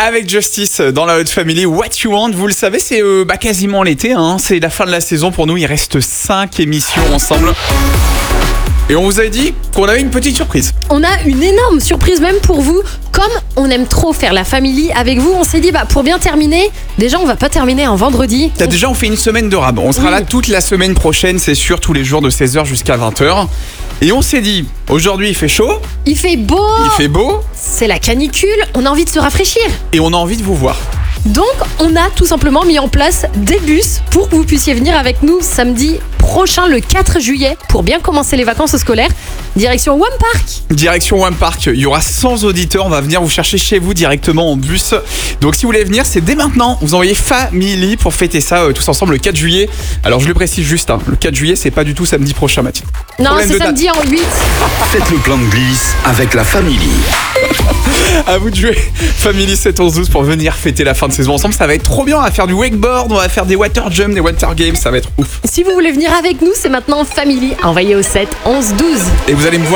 avec Justice dans la Haute Family. What You Want, vous le savez, c'est quasiment l'été. C'est la fin de la saison pour nous. Il reste 5 émissions ensemble. Et on vous a dit qu'on avait une petite surprise. On a une énorme surprise même pour vous. Comme on aime trop faire la famille avec vous, on s'est dit pour bien terminer, déjà on va pas terminer un vendredi. Déjà on fait une semaine de rab. On sera là toute la semaine prochaine, c'est sûr, tous les jours de 16h jusqu'à 20h. Et on s'est dit, aujourd'hui il fait chaud. Il fait beau. C'est la canicule, on a envie de se rafraîchir. Et on a envie de vous voir. Donc on a tout simplement mis en place des bus pour que vous puissiez venir avec nous samedi prochain, le 4 juillet, pour bien commencer les vacances scolaires. Direction One Park. Il y aura 100 auditeurs, on va venir vous chercher chez vous directement en bus. Donc si vous voulez venir, c'est dès maintenant. Vous envoyez Family pour fêter ça tous ensemble le 4 juillet. Alors je le précise juste, le 4 juillet c'est pas du tout samedi prochain, Mathilde. Non, c'est samedi en 8. Faites le plan de glisse avec la Family. À vous de jouer. Family 7-11-12 pour venir fêter la fin de saison ensemble. Ça va être trop bien. On va faire du wakeboard, on va faire des water jump, des water games. Ça va être ouf. Si vous voulez venir avec nous, c'est maintenant Family. Envoyez au 7 11 12. Et vous allez me voir